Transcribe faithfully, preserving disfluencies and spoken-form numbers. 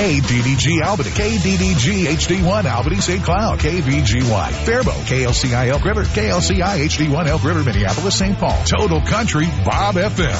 K D D G Albany, K D D G H D one Albany Saint Cloud, K V G Y Faribault, K L C I Elk River, K L C I H D one Elk River, Minneapolis, Saint Paul. Total Country Bob F M.